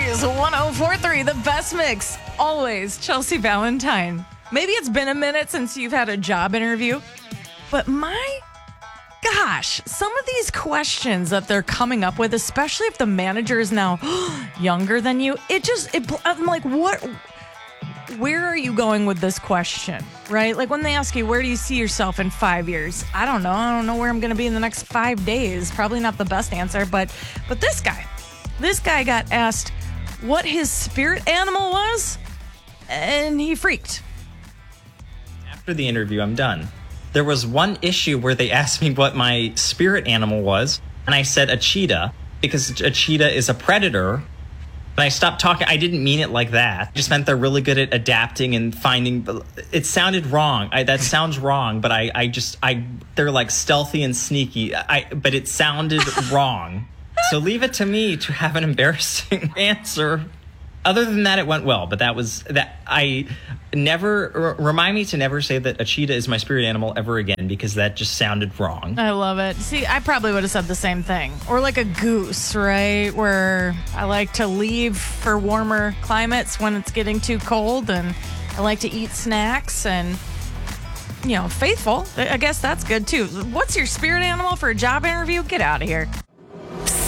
Blaze 104.3, the best mix. Always Chelsea Valentine. Maybe it's been a minute since you've had a job interview, but my gosh, some of these questions that they're coming up with, especially if the manager is now younger than you, I'm like, where are you going with this question, right? Like when they ask you, where do you see yourself in 5 years? I don't know. I don't know where I'm going to be in the next 5 days. Probably not the best answer, but this guy got asked what his spirit animal was, and he freaked. After the interview, I'm done. There was one issue where they asked me what my spirit animal was, and I said a cheetah, because a cheetah is a predator. And I stopped talking. I didn't mean it like that. It just meant they're really good at adapting and finding. It sounded wrong. That sounds wrong, but they're like stealthy and sneaky. But it sounded wrong. So leave it to me to have an embarrassing answer. Other than that, it went well. But that was that. I never remind me to never say that a cheetah is my spirit animal ever again, because that just sounded wrong. I love it. See, I probably would have said the same thing. Or like a goose, right? Where I like to leave for warmer climates when it's getting too cold, and I like to eat snacks and, faithful. I guess that's good too. What's your spirit animal for a job interview? Get out of here.